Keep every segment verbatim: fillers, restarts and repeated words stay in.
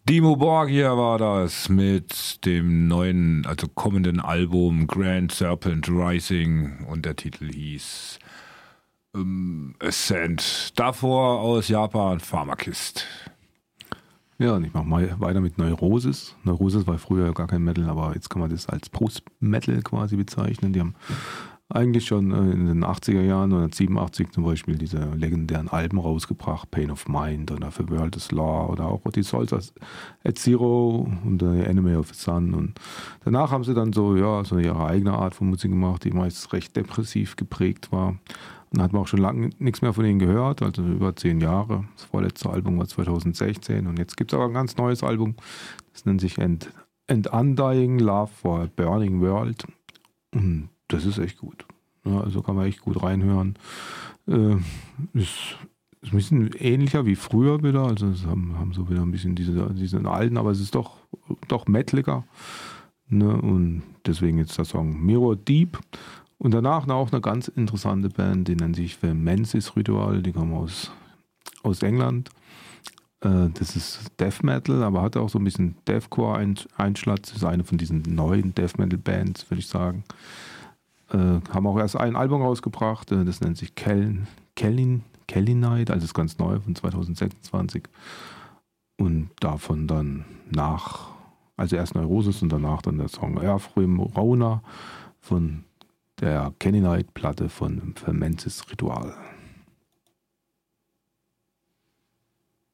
Dimmu Borgir war das mit dem neuen, also kommenden Album Grand Serpent Rising und der Titel hieß ähm, Ascent. Davor aus Japan Pharmakist. Ja, und ich mache mal weiter mit Neurosis. Neurosis war früher gar kein Metal, aber jetzt kann man das als Post-Metal quasi bezeichnen. Die haben eigentlich schon in den achtziger Jahren oder siebenundachtzig zum Beispiel diese legendären Alben rausgebracht, Pain of Mind oder For World is Law oder auch die Souls at Zero und The Enemy of the Sun. Und danach haben sie dann so, ja, so ihre eigene Art von Musik gemacht, die meist recht depressiv geprägt war. Und da hat man auch schon lange nichts mehr von ihnen gehört, also über zehn Jahre. Das vorletzte Album war zwanzig sechzehn und jetzt gibt es aber ein ganz neues Album. Das nennt sich And, And Undying Love for a Burning World. Und das ist echt gut. Ja, also kann man echt gut reinhören. Äh, ist, ist ein bisschen ähnlicher wie früher wieder. Also es haben, haben so wieder ein bisschen diese, diesen alten, aber es ist doch, doch metaliger. Ne? Und deswegen jetzt der Song Mirror Deep. Und danach noch auch eine ganz interessante Band, die nennt sich The Mensis Ritual. Die kommen aus, aus England. Äh, das ist Death Metal, aber hat auch so ein bisschen Deathcore-Einschlag. Das ist eine von diesen neuen Death Metal-Bands, würde ich sagen. Äh, haben auch erst ein Album rausgebracht, äh, das nennt sich Kel, Kellin, Kellinite, also ist ganz neu von zwanzig sechsundzwanzig. Und davon dann nach, also erst Neurosis und danach dann der Song Earthrim Rona von der Kellinite-Platte von Fermentis Ritual.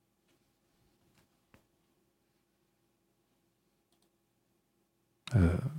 Äh,